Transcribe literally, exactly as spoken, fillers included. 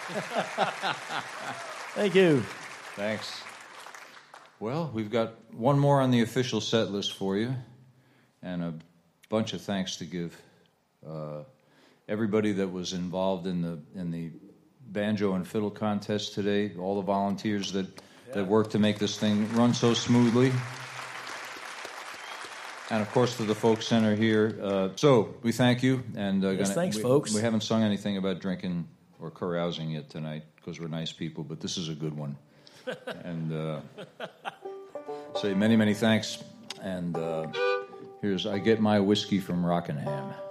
Thank you. Thanks. Well, we've got one more on the official set list for you, and a bunch of thanks to give. Uh, everybody that was involved in the in the banjo and fiddle contest today, all the volunteers that, yeah. that worked to make this thing run so smoothly. And, of course, to the Folk Center here. Uh, so, we thank you. And uh, yes, gonna, thanks, we, folks. We haven't sung anything about drinking or carousing yet tonight because we're nice people, but this is a good one. and uh, say many, many thanks. And uh, here's I Get My Whiskey from Rockingham.